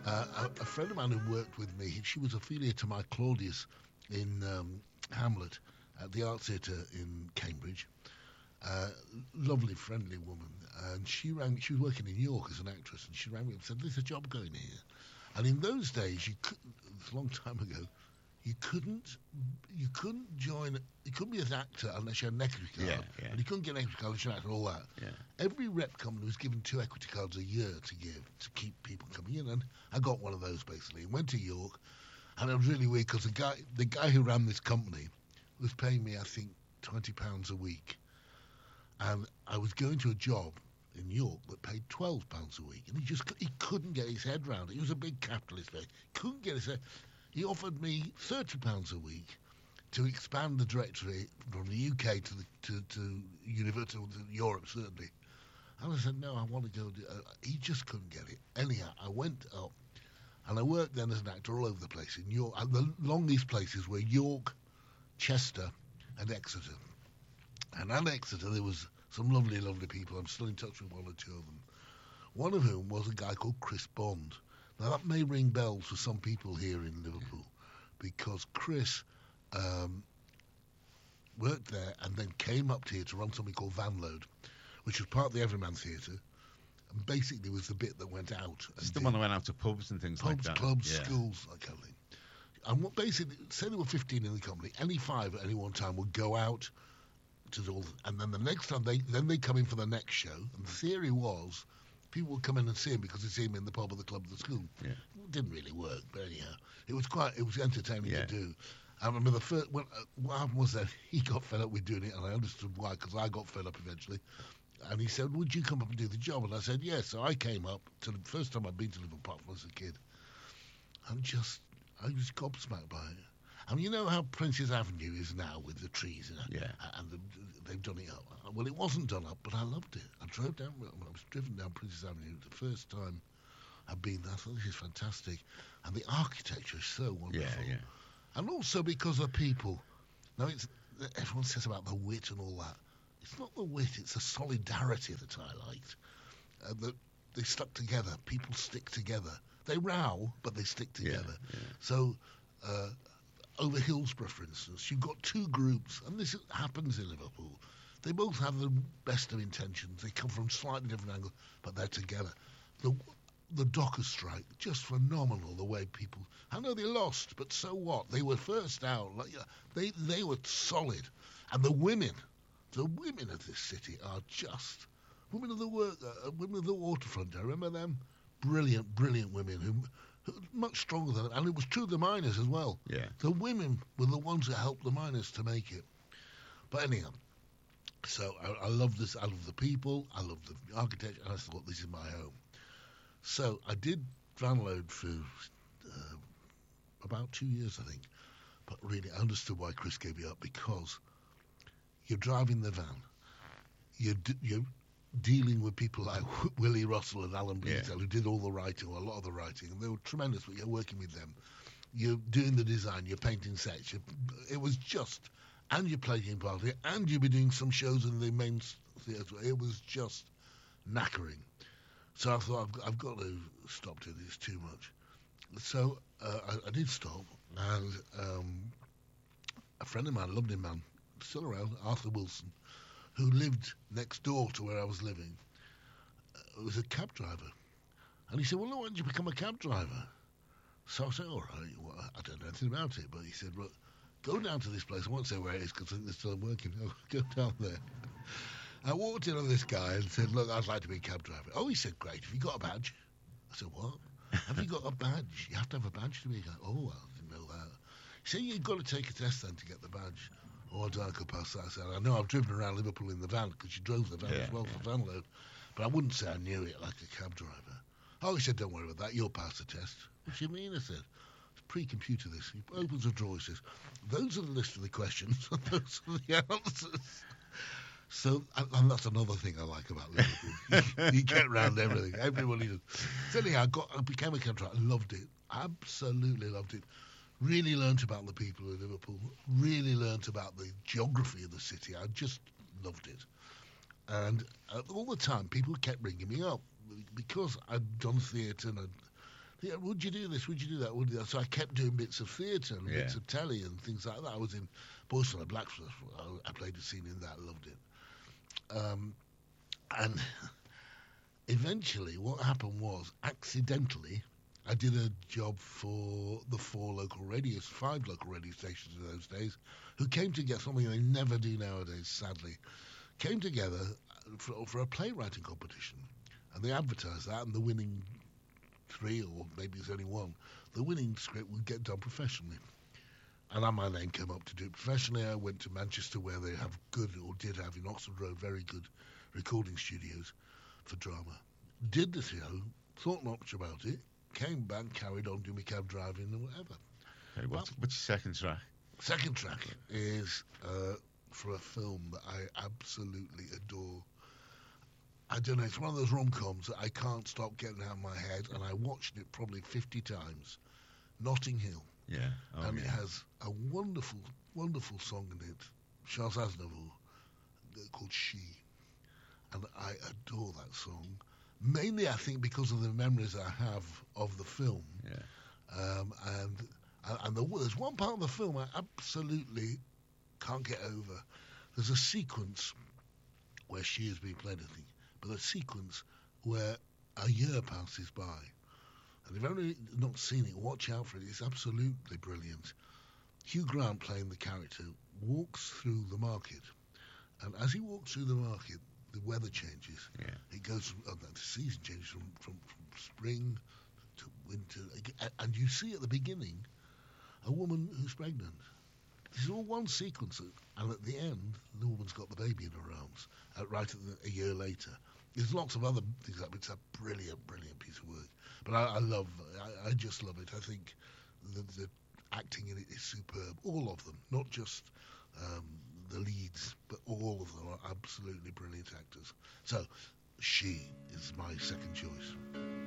A friend of mine who worked with me, she was Ophelia to my Claudius in Hamlet at the Arts Theatre in Cambridge. Uh, Lovely, friendly woman. And she rang. She was working in York as an actress, and she rang me up and said, "There's a job going here." And in those days, it's a long time ago, you couldn't join. You couldn't be an actor unless you had an equity card, Yeah. and you couldn't get an equity card unless you had all that. Yeah. Every rep company was given 2 equity cards a year to give to keep people coming in, and I got one of those basically. Went to York, and it was really weird because the guy who ran this company was paying me, I think, £20 a week, and I was going to a job in York that paid £12 a week, and he couldn't get his head round it. He was a big capitalist man. Couldn't get his head. He offered me £30 a week to expand the directory from the UK to Universal to Europe certainly. And I said, no, I want to go. He just couldn't get it. Anyhow, I went up, and I worked then as an actor all over the place in York. And the longest places were York, Chester, and Exeter. And at Exeter, there was some lovely, lovely people. I'm still in touch with 1 or 2 of them. One of whom was a guy called Chris Bond. Now, that may ring bells for some people here in Liverpool, because Chris worked there and then came up here to run something called Vanload, which was part of the Everyman Theatre, and basically was the bit that went out. It's the one that went out to pubs and things like that. Clubs, schools, that kind of thing. And what basically, say there were 15 in the company, any 5 at any one time would go out to do all, and then the next time they come in for the next show. And the theory was people would come in and see him because they see him in the pub or the club or the school. Yeah. It didn't really work, but anyhow, it was entertaining to do. I remember what happened was that he got fed up with doing it, and I understood why, because I got fed up eventually. And he said, "Would you come up and do the job?" And I said, "Yes." So I came up to the first time I'd been to Liverpool apart from as a kid. I was gobsmacked by it. I mean, you know how Prince's Avenue is now with the trees, and they've done it up. Well, it wasn't done up, but I loved it. I was driven down Prince's Avenue the first time I'd been there. I thought, this is fantastic. And the architecture is so wonderful. Yeah. And also because of people. Now, everyone says about the wit and all that. It's not the wit, it's the solidarity that I liked. That they stuck together. People stick together. They row, but they stick together. Yeah. So, over Hillsborough, for instance, you've got 2 groups, and this happens in Liverpool. They both have the best of intentions. They come from slightly different angles, but they're together. The Dockers strike, just phenomenal. The way people, I know they lost, but so what? They were first out. They were solid, and the women of this city are just women of the women of the waterfront. I remember them, brilliant women who much stronger than them, and it was true of the miners as well. Yeah. The women were the ones that helped the miners to make it. But anyhow, so I love this. I love the people. I love the architecture, and I thought, this is my home. So I did Vanload for about 2 years, I think. But really, I understood why Chris gave me up, because you're driving the van, you're dealing with people like Willie Russell and Alan Breedell, who did all the writing, or a lot of the writing, and they were tremendous. But you're working with them, you're doing the design, you're painting sets. It was just, and you're playing party, and you'll be doing some shows in the main theatre. It was just knackering. So I thought, I've got to stop doing this too much. So I did stop, and a friend of mine, a lovely man, still around, Arthur Wilson, who lived next door to where I was living, was a cab driver. And he said, "Well, why don't you become a cab driver?" So I said, "All right, well, I don't know anything about it." But he said, "Look, go down to this place." I won't say where it is because I think they're still working. I'll go down there. I walked in on this guy and said, "Look, I'd like to be a cab driver." "Oh," he said, "Great. Have you got a badge?" I said, "What?" "Have you got a badge? You have to have a badge to be a guy." "Oh, I didn't know that." He said, "You've got to take a test then to get the badge." "Oh, I don't go past that." I said, "I know I've driven around Liverpool in the van," because you drove the van as well for Vanload. "But I wouldn't say I knew it like a cab driver." "Oh," he said, "don't worry about that. You'll pass the test." "What do you mean?" I said. "It's pre-computer this." He opens a drawer, he says, "Those are the list of the questions, and those are the answers." So, and that's another thing I like about Liverpool. You get around everything. Everybody does. So anyhow, I became a cab driver. I loved it. Absolutely loved it. Really learnt about the people of Liverpool. Really learnt about the geography of the city. I just loved it. And all the time, people kept ringing me up because I'd done theatre and Yeah, would you do this? Would you do that? Would you do that? So I kept doing bits of theatre and bits of telly and things like that. I was in Boys on the Black. I played a scene in that. Loved it. And eventually, what happened was, accidentally, I did a job for the 5 local radio stations in those days, who came together, something they never do nowadays, sadly, came together for a playwriting competition. And they advertised that, and the winning 3, or maybe there's only 1, the winning script would get done professionally. And my name came up to do it professionally. I went to Manchester, where they have good, or did have in Oxford Road, very good recording studios for drama. Did the show, thought not much about it, came back, carried on doing my cab driving and whatever. Okay, what's your second track? Second track is for a film that I absolutely adore. I don't know, it's one of those rom-coms that I can't stop getting out of my head, and I watched it probably 50 times. Notting Hill. Yeah. It has a wonderful, wonderful song in it, Charles Aznavour, called She. And I adore that song. Mainly, I think, because of the memories I have of the film. Yeah. And there's one part of the film I absolutely can't get over. There's a sequence where she is being played, I think, but a sequence where a year passes by. And if you've only not seen it, watch out for it. It's absolutely brilliant. Hugh Grant, playing the character, walks through the market. And as he walks through the market, the weather changes. Yeah. It goes, the season changes from spring to winter. And you see at the beginning a woman who's pregnant. This is all one sequence. And at the end, the woman's got the baby in her arms, a year later. There's lots of other things. It's a brilliant, brilliant piece of work. But I just love it. I think the acting in it is superb. All of them, not just the leads, but all of them are absolutely brilliant actors. So, She is my second choice.